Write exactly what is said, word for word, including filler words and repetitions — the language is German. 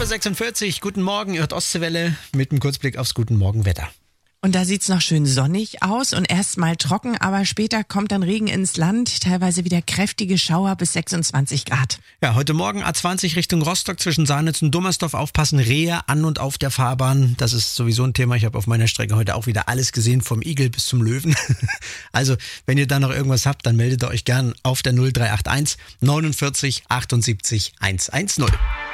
Uhr sechsundvierzig, guten Morgen, ihr hört Ostseewelle mit einem Kurzblick aufs Guten Morgen Wetter. Und da sieht's noch schön sonnig aus und erstmal trocken, aber später kommt dann Regen ins Land, teilweise wieder kräftige Schauer bis sechsundzwanzig Grad. Ja, heute Morgen A zwanzig Richtung Rostock zwischen Sahnitz und Dummersdorf aufpassen, Rehe an und auf der Fahrbahn. Das ist sowieso ein Thema. Ich habe auf meiner Strecke heute auch wieder alles gesehen, vom Igel bis zum Löwen. Also, wenn ihr da noch irgendwas habt, dann meldet ihr euch gern auf der null drei acht eins neunundvierzig achtundsiebzig hundertzehn.